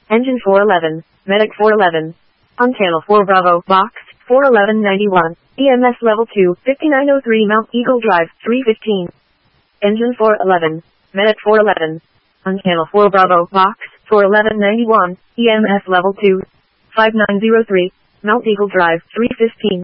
Engine 411, Medic 411. On channel 4 Bravo, box 41191. EMS level 2, 5903 Mount Eagle Drive, 315. Engine 411, Medic 411. On channel 4 Bravo, box 41191. EMS level 2, 5903 Mount Eagle Drive, 315.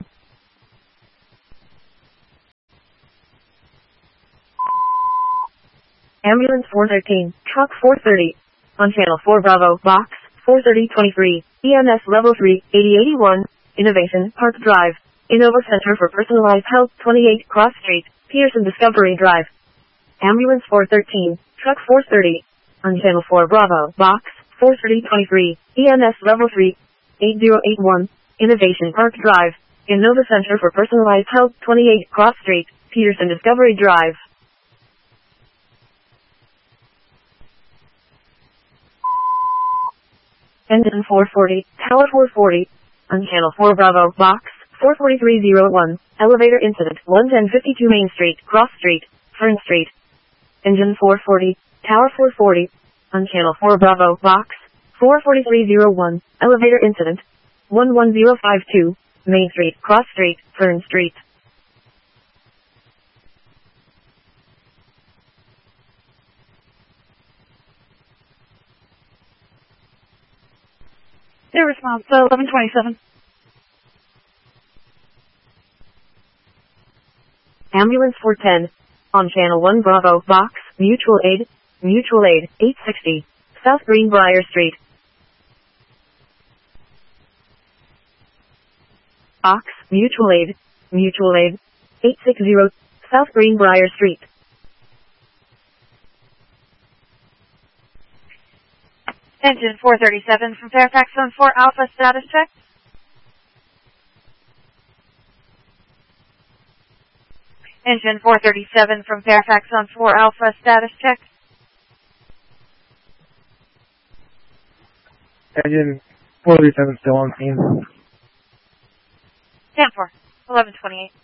Ambulance 413, Truck 430. On channel 4 Bravo, box 43023. EMS level 3, 8081. Innovation Park Drive. Innova Center for Personalized Health, 28 Cross Street, Pearson Discovery Drive. Ambulance 413, Truck 430. On channel 4 Bravo, box 43023. EMS level 3, 8081. Innovation Park Drive. Innova Center for Personalized Health, 28 Cross Street, Pearson Discovery Drive. Engine 440, Tower 440. On channel 4 Bravo, box 44301. Elevator incident, 11052 Main Street, Cross Street, Fern Street. Engine 440, Tower 440. On channel 4 Bravo, box 44301. Elevator incident, 11052 Main Street, Cross Street, Fern Street. Their response, 1127. Ambulance 410. On channel 1 Bravo, box, Mutual Aid, 860, South Greenbrier Street. Box, Mutual Aid, 860, South Greenbrier Street. Engine 437 from Fairfax on 4 Alpha, status check. Engine 437 from Fairfax on 4 Alpha, status check. Engine 437 still on scene. Stand for 1128.